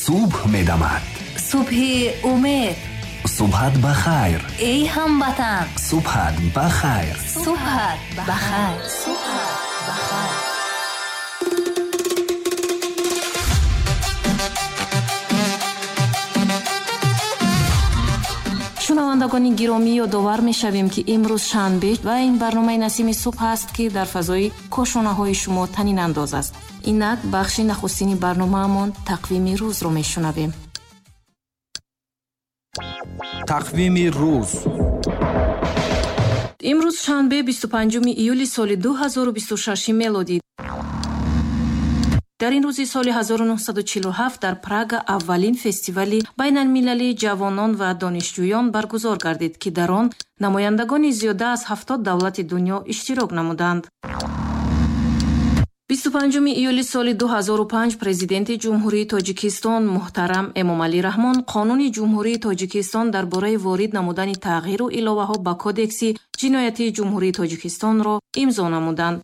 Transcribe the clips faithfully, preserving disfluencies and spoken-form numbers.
صبح می‌دمد. صبح امید. صبحت بخیر. ای هموطن. صبحت بخیر. صبحت بخیر. صبحت بخیر. шунавандагони гиромӣ ёдовар мешавем ки имрӯз шанбе ва ин барномаи насими субҳ аст ки дар фазои кошонаҳои шумо танинандоз аст. инак бахши нахустини барномаамон тақвими рӯзро мешунавем. тақвими рӯз. имрӯз шанбе бисту панҷуми июли соли ду ҳазору бисту шаш мелодӣ. дар ин рӯзи соли ҳазору нуҳсаду чилу ҳафт дар Прага аввалин фестивали байналмилалии ҷавонон ва донишҷӯён баргузор гардид, ки дар он намояндагони зиёда аз ҳафтод давлати дунё иштирок намуданд. бисту панҷуми июли соли ду ҳазору панҷ президенти ҷумҳурии Тоҷикистон муҳтарам Эмомалӣ Раҳмон қонуни ҷумҳурии Тоҷикистон дар бораи ворид намудани тағйиру иловаҳо ба кодекси ҷиноятии ҷумҳурии Тоҷикистонро имзо намуданд.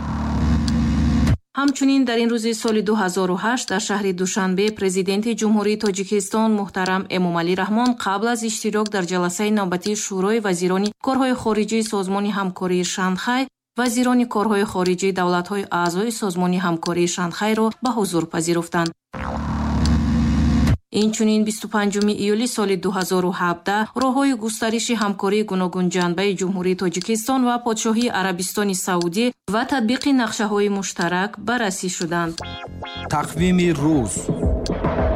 ҳамчунин дар ин рӯзи соли ду ҳазору ҳашт дар шаҳри Душанбе президенти ҷумҳурии Тоҷикистон муҳтарам Эмомалӣ Раҳмон қабл аз иштирок дар ҷаласаи навбатии шӯрои вазирони корҳои хориҷии созмони ҳамкории Шанхай вазирони корҳои хориҷии давлатҳои аъзои созмони ҳамкории Шанхайро ба ҳузур пазируфтанд. инчунин бисту панҷуми июли соли ду ҳазору ҳабдаҳ роҳҳои густариши ҳамкории гуногунҷанбаи ҷумҳурии Тоҷикистон ва Подшоҳии Арабистони Саудӣ ва татбиқи нақшаҳои муштарак баррасӣ шуданд. тақвими рӯз.